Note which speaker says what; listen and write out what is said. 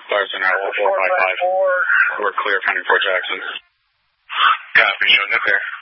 Speaker 1: Larson, 455. We're clear, coming Fort Jackson.
Speaker 2: Copy, showing up there.